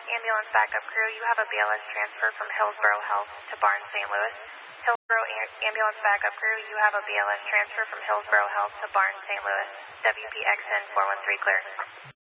ambulance backup crew, you have a BLS transfer from Hillsborough Health to Barnes, St. Louis. Hillsborough ambulance backup crew, you have a BLS transfer from Hillsborough Health to Barnes, St. Louis. WPXN 413 clear.